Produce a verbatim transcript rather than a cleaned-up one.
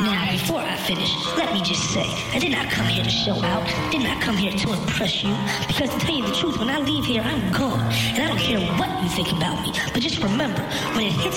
Now, before I finish, let me just say, I did not come here to show out, did not come here to impress you, because to tell you the truth, when I leave here, I'm gone, and I don't care what you think about me, but just remember, when it hits